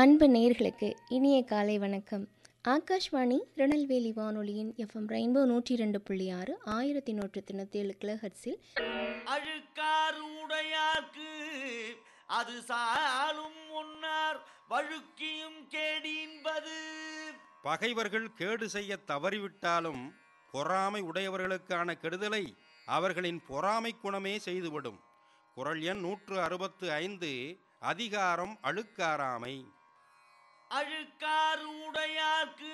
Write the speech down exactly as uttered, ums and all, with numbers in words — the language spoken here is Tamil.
அன்பு நேயர்களுக்கு இனிய காலை வணக்கம். ஆகாஷ்வாணி திருநெல்வேலி வானொலியின் எஃப்எம் ரெயின்போ நூற்றி இரண்டு புள்ளி ஆறு ஆயிரத்தி நூற்று தொண்ணூற்றி ஏழு கிலோஹெர்ட்ஸில் அழுக்காறு உடையார்க்கு அது சாலும் முன்னார் வழுக்கியும் கேடின்பது. பகைவர்கள் கேடு செய்ய தவறிவிட்டாலும் பொறாமை உடையவர்களுக்கான கெடுதலை அவர்களின் பொறாமை குணமே செய்துவிடும். குறள் எண் நூற்று அறுபத்து ஐந்து. அதிகாரம் அழுக்காராமை. அழுக்காறு உடையார்க்கு